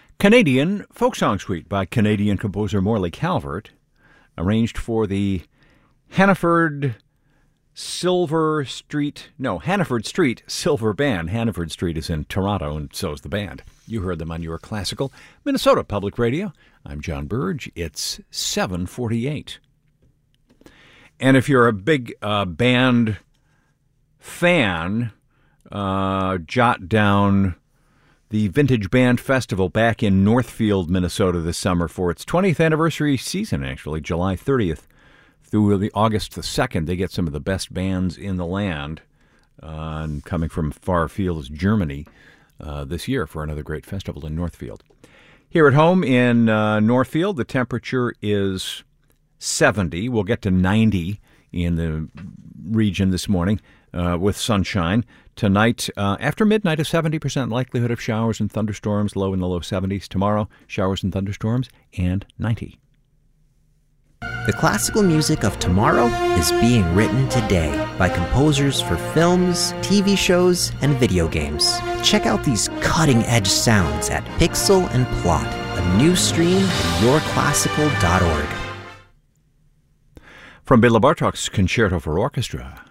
Canadian Folk Song Suite by Canadian composer Morley Calvert, arranged for the Hannaford Street Silver Band. Hannaford Street is in Toronto, and so is the band. You heard them on your classical Minnesota Public Radio. I'm John Burge. It's 7:48. And if you're a big band fan, jot down the Vintage Band Festival back in Northfield, Minnesota this summer for its 20th anniversary season, actually, July 30th through August the 2nd. They get some of the best bands in the land, and coming from far afield as Germany this year for another great festival in Northfield. Here at home in Northfield, the temperature is 70. We'll get to 90 in the region this morning with sunshine. Tonight, after midnight, a 70% likelihood of showers and thunderstorms, low in the low 70s. Tomorrow, showers and thunderstorms, and 90. The classical music of tomorrow is being written today by composers for films, TV shows, and video games. Check out these cutting-edge sounds at Pixel and Plot, a new stream at yourclassical.org. From Bela Bartok's Concerto for Orchestra.